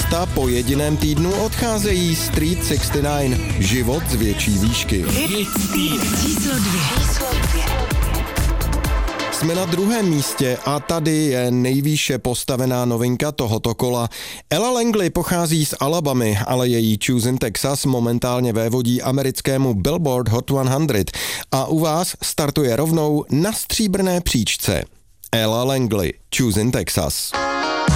místa po jediném týdnu odcházejí Street 69, Život z větší výšky. Hit číslo 2. Jsme na druhém místě a tady je nejvýše postavená novinka tohoto kola. Ella Langley pochází z Alabamy, ale její Choose in Texas momentálně vévodí americkému Billboard Hot 100 a u vás startuje rovnou na stříbrné příčce. Ella Langley, Choose in Texas.